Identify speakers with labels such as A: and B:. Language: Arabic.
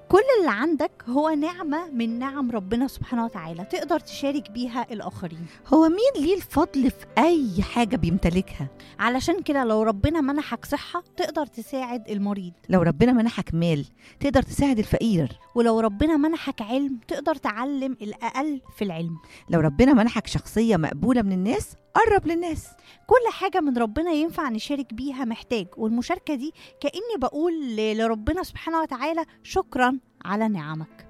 A: كل اللي عندك هو نعمة من نعم ربنا سبحانه وتعالى، تقدر تشارك بيها الآخرين.
B: هو مين ليه الفضل في أي حاجة بيمتلكها؟
A: علشان كده لو ربنا منحك صحة تقدر تساعد المريض،
B: لو ربنا منحك مال تقدر تساعد الفقير،
A: ولو ربنا منحك علم تقدر تعلم الأقل في العلم.
B: لو ربنا منحك شخصية مقبولة من الناس قرب للناس.
A: كل حاجة من ربنا ينفع نشارك بيها محتاج، والمشاركة دي كأني بقول لربنا سبحانه وتعالى شكرا على نعمك.